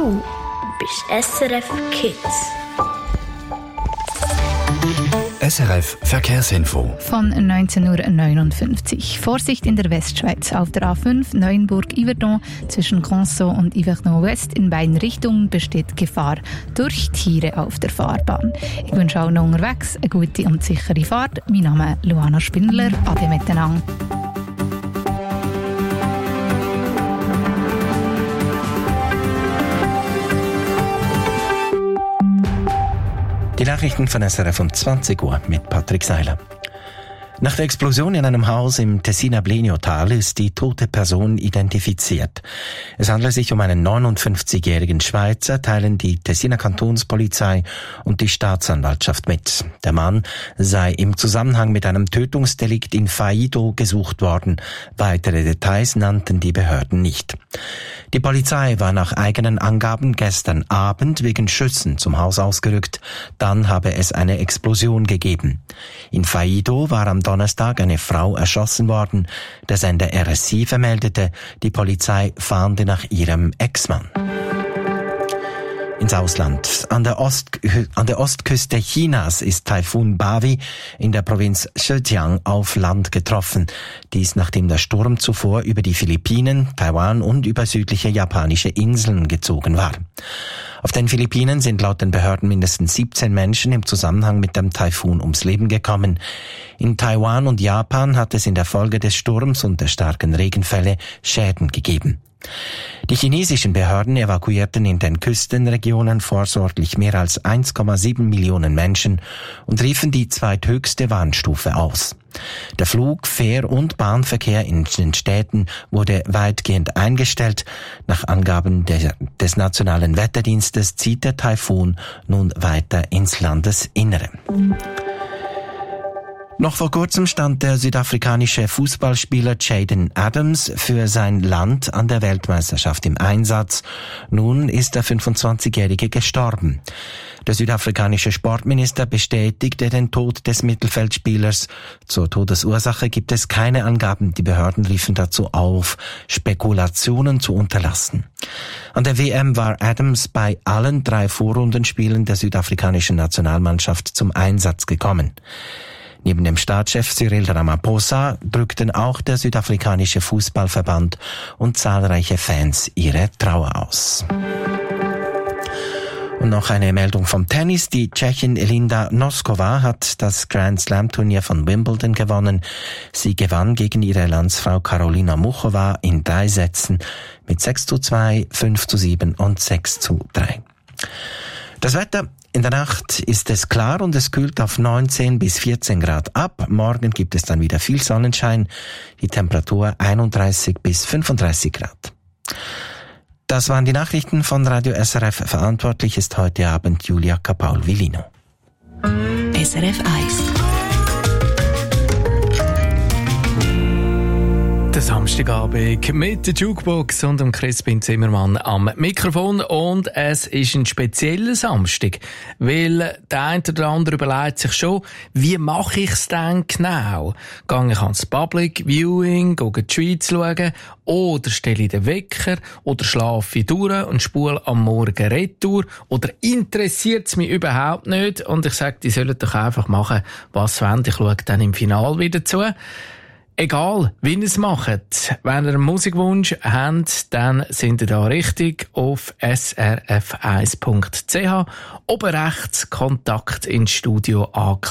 Du bist SRF Kids. SRF Verkehrsinfo. Von 19:59 Uhr. Vorsicht in der Westschweiz. Auf der A5 Neuenburg-Yverdon zwischen Conso und Yverdon West in beiden Richtungen besteht Gefahr durch Tiere auf der Fahrbahn. Ich wünsche allen unterwegs eine gute und sichere Fahrt. Mein Name ist Luana Spindler. Ade miteinander. Die Nachrichten von SRF um 20 Uhr mit Patrick Seiler. Nach der Explosion in einem Haus im Tessiner Bleniotal ist die tote Person identifiziert. Es handelt sich um einen 59-jährigen Schweizer, teilen die Tessiner Kantonspolizei und die Staatsanwaltschaft mit. Der Mann sei im Zusammenhang mit einem Tötungsdelikt in Faido gesucht worden. Weitere Details nannten die Behörden nicht. Die Polizei war nach eigenen Angaben gestern Abend wegen Schüssen zum Haus ausgerückt. Dann habe es eine Explosion gegeben. In Faido war am Donnerstag eine Frau erschossen worden. Der Sender RSI vermeldete, die Polizei fahnde nach ihrem Ex-Mann. Ins Ausland. An der Ostküste Chinas ist Taifun Bavi in der Provinz Zhejiang auf Land getroffen. Dies nachdem der Sturm zuvor über die Philippinen, Taiwan und über südliche japanische Inseln gezogen war. Auf den Philippinen sind laut den Behörden mindestens 17 Menschen im Zusammenhang mit dem Taifun ums Leben gekommen. In Taiwan und Japan hat es in der Folge des Sturms und der starken Regenfälle Schäden gegeben. Die chinesischen Behörden evakuierten in den Küstenregionen vorsorglich mehr als 1,7 Millionen Menschen und riefen die zweithöchste Warnstufe aus. Der Flug-, Fähr- und Bahnverkehr in den Städten wurde weitgehend eingestellt. Nach Angaben des Nationalen Wetterdienstes zieht der Taifun nun weiter ins Landesinnere. Noch vor kurzem stand der südafrikanische Fußballspieler Jayden Adams für sein Land an der Weltmeisterschaft im Einsatz. Nun ist der 25-Jährige gestorben. Der südafrikanische Sportminister bestätigte den Tod des Mittelfeldspielers. Zur Todesursache gibt es keine Angaben. Die Behörden riefen dazu auf, Spekulationen zu unterlassen. An der WM war Adams bei allen 3 Vorrundenspielen der südafrikanischen Nationalmannschaft zum Einsatz gekommen. Neben dem Staatschef Cyril Ramaphosa drückten auch der südafrikanische Fußballverband und zahlreiche Fans ihre Trauer aus. Und noch eine Meldung vom Tennis. Die Tschechin Linda Noskova hat das Grand Slam Turnier von Wimbledon gewonnen. Sie gewann gegen ihre Landsfrau Karolina Muchova in 3 Sätzen mit 6:2, 5:7 und 6:3. Das Wetter. In der Nacht ist es klar und es kühlt auf 19 bis 14 Grad ab. Morgen gibt es dann wieder viel Sonnenschein. Die Temperatur 31 bis 35 Grad. Das waren die Nachrichten von Radio SRF. Verantwortlich ist heute Abend Julia Capaul-Villino. SRF 1. Der Samstagabend mit der Jukebox und dem Crispin Zimmermann am Mikrofon. Und es ist ein spezieller Samstag, weil der eine oder andere überlegt sich schon, wie mache ich es denn genau? Gehe ich ans Public Viewing, gehe die Schweiz schauen, oder stelle ich den Wecker, oder schlafe ich durch und spule am Morgen retour, oder interessiert es mich überhaupt nicht? Und ich sage, die sollen doch einfach machen, was sie wollen. Ich schaue dann im Finale wieder zu. Egal, wie ihr es macht, wenn ihr einen Musikwunsch habt, dann sind ihr da richtig auf srf1.ch. Oben rechts Kontakt ins Studio anklicken.